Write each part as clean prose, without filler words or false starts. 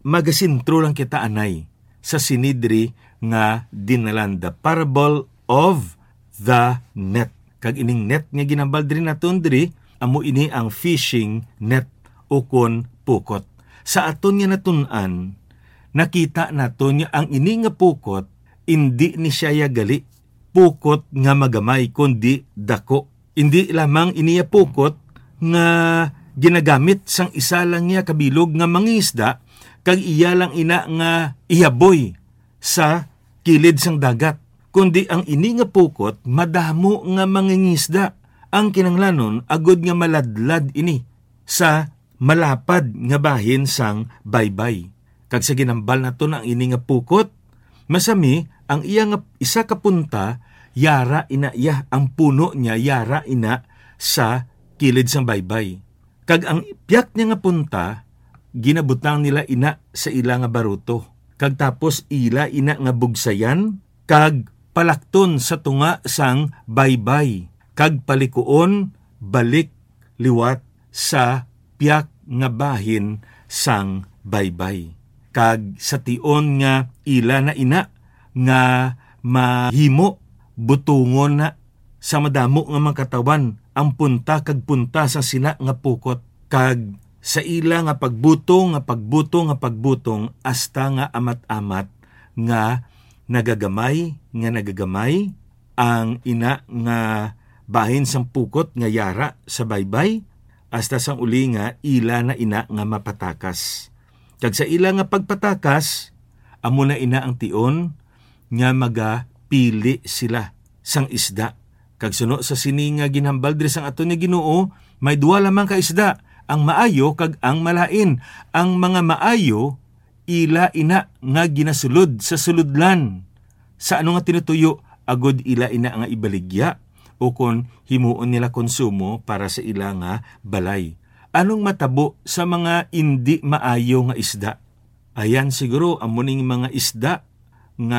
magasintro lang kita anay sa sinidri nga dinalan, the parable of the net. Kag ining net nga ginambal diri naton diri, amo ini ang fishing net ukon pukot. Sa aton nga natun-an, nakita naton nga ang ini nga pukot, hindi ni siya gali pukot nga magamay, kundi dako. Hindi lamang ini pukot nga ginagamit sang isa lang niya kabilog nga mangisda, kag iya lang ina nga ihaboy sa kilid sang dagat. Kundi ang ini nga pukot, madamo nga mangingisda. Ang kinanglanon, agod nga maladlad ini sa malapad nga bahin sang baybay. Kag sa ginambal na to ang ini nga pukot, masami, ang iya nga isa kapunta, yara ina iya, ang puno niya, yara ina sa kilid sang baybay. Kag ang piyak niya nga punta, ginabutang nila ina sa ila nga baruto. Kag tapos ila ina nga bugsayan, kag palakton sa tunga sang baybay. Kag palikuon, balik liwat sa piyak nga bahin sang baybay. Kag sa tion nga ila na ina nga mahimo butungon na sa madamo nga mga katawan ang punta kag punta sa sina nga pukot. Kag sa ila nga pagbutong hasta nga amat-amat nga nagagamay ang ina nga bahin sang pukot nga yara sa baybay, hasta sang uli nga ila na ina nga mapatakas. Kag sa ila nga pagpatakas, amo na ina ang tion nga magapili sila sang isda. Kag suno sa sini nga ginhambal diri sang aton nga Ginoo, may duwa lamang ka isda, ang maayo kag ang malain. Ang mga maayo, ila ina nga ginasulod sa suludlan. Sa ano nga tinutuyo, agod ila ina nga ibaligya, o kon himuon nila konsumo para sa ila nga balay. Anong matabo sa mga hindi maayo nga isda? Ayan siguro, amuning mga isda nga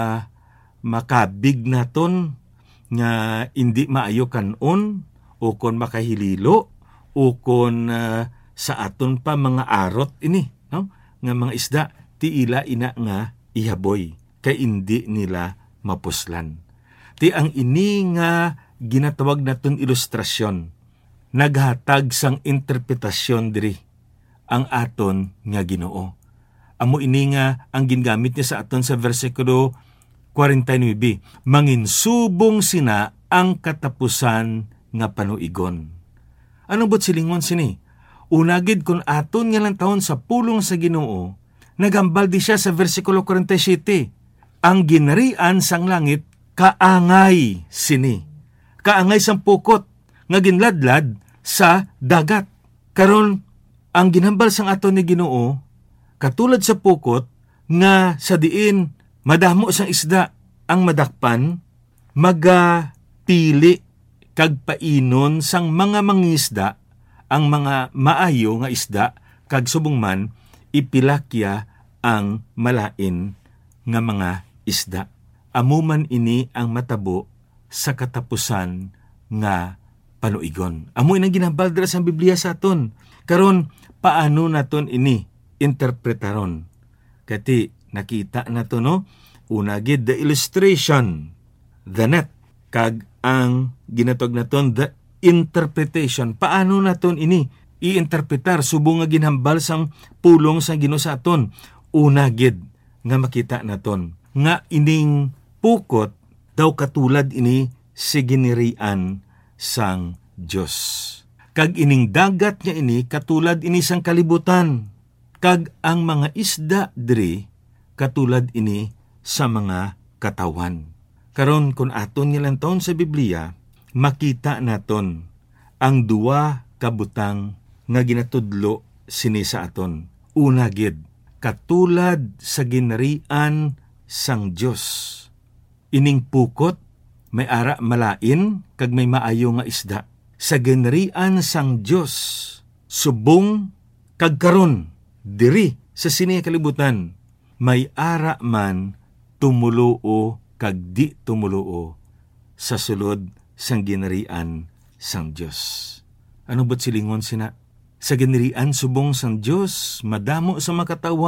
makabig naton, nga hindi maayo kanon, o kon makahililo, o kon sa aton pa mga arot ini, no? Nga mga isda, ti ila ina nga ihaboy, kay hindi nila mapuslan. Ti ang ini nga ginatawag naton ilustrasyon, naghatag sang interpretasyon diri ang aton nga Ginoo. Amo ini nga ang gingamit niya sa aton sa versikulo 49, manginsubong sina ang katapusan nga panuigon. Ano ba't silingon sini? Unagid kung aton nga lang taon sa pulong sa Ginoo, nagambal di siya sa versikulo 47, ang ginarian sang langit kaangay sini. Kaangay sang pukot nga ginladlad sa dagat. Karon ang ginhambal sang aton ni Ginoo, katulad sa pukot nga sa diin madamo sang isda ang madakpan, magapili kag painon sang mga mangisda, ang mga maayo nga isda, kag subong man ipilakya ang malain nga mga isda. Amuman ini ang matabo sa katapusan nga panuigon. Amo inang ginambal dira sa Biblia sa aton. Karon paano naton ini interpretaron? Kati nakita nato no, una gid the illustration, the net, kag ang ginatog naton the interpretation. Paano naton ini iinterpretar subong nga ginhambal sang pulong sa Ginoo sa aton? Una gid nga makita naton nga ining pukot daw katulad ini si ginirian sang Dios. Kag ining dagat nga ini katulad ini sang kalibutan. Kag ang mga isda diri katulad ini sa mga katawan. Karon kung aton nga lang taon sa Biblia, makita naton ang duwa kabutang nga ginatudlo sini sa aton. Una gid, katulad sa ginarian sang Dios. Ining pukot may ara malain kag may maayo nga isda. Sa ginarian sang Dios, subong kag karon diri sa sini kalibutan, may ara man tumuluo kag di tumuluo sa sulod sang ginarian sang Dios. Ano ba't silingon sina? Sa ginarian subong sang Dios, madamo sa makatawan